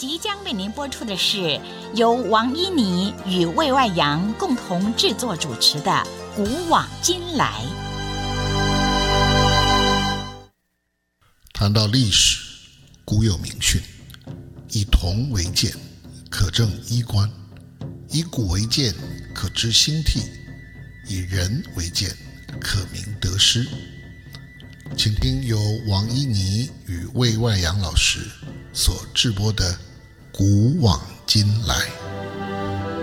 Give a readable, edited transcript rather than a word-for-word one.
即将为您播出的是由王一妮与魏外阳共同制作主持的《古往今来》。 谈到历史，古有名训：以铜为鉴，可证衣冠；以古为鉴，可知兴替；以人为鉴，可明得失。请听由王一妮与魏外阳老师所制播的《古往今来》。